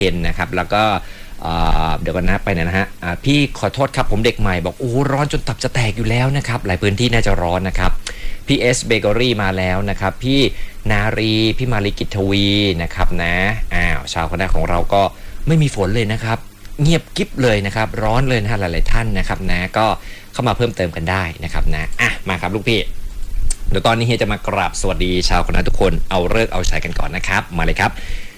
เย็นนะครับแล้วก็เดี๋ยวกันนะไปไหนนะฮะพี่ขอโทษครับผมเด็กใหม่บอกโอ้ร้อนจนตับจะแตกอยู่แล้วนะครับหลายพื้นที่น่าจะร้อนนะครับพี่เอสเบเกอรี่มาแล้วนะครับพี่นารีพี่มาริกิตทวีนะครับนะชาวคณะของเราก็ไม่มีฝนเลยนะครับเงียบกิ๊บเลยนะครับร้อนเลยนะฮะหลายๆท่านนะครับนะก็เข้ามาเพิ่มเติมกันได้นะครับนะมาครับลูกพี่เดี๋ยวตอนนี้เฮียจะมากราบสวัสดีชาวคณะทุกคนเอาเลิกเอาชัยกันก่อนนะครับมาเลยครับ